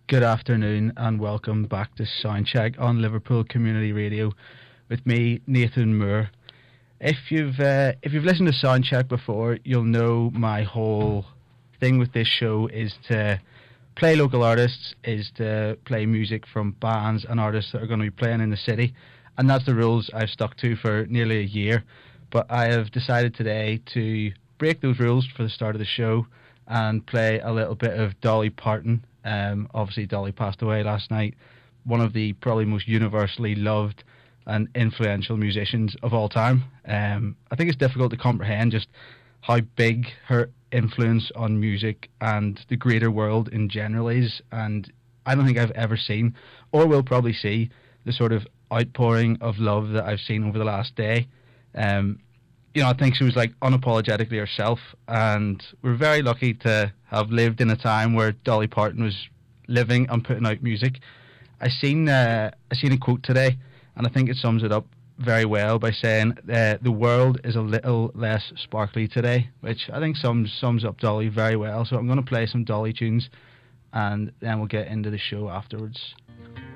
Good afternoon and welcome back to Soundcheck on Liverpool Community Radio with me, Nathan Moore. If you've listened to Soundcheck before, you'll know my whole thing with this show is to play local artists, is to play music from bands and artists that are going to be playing in the city, and that's the rules I've stuck to for nearly a year. But I have decided today to break those rules for the start of the show and play a little bit of Dolly Parton. Obviously, Dolly passed away last night. One of the probably most universally loved and influential musicians of all time. I think it's difficult to comprehend just how big her influence on music and the greater world in general is. And I don't think I've ever seen, or will probably see, the sort of outpouring of love that I've seen over the last day. I think she was like unapologetically herself, and we're very lucky to have lived in a time where Dolly Parton was living and putting out music. I seen a quote today, and I think it sums it up very well by saying the world is a little less sparkly today, which I think sums up Dolly very well. So I'm going to play some Dolly tunes, and then we'll get into the show afterwards.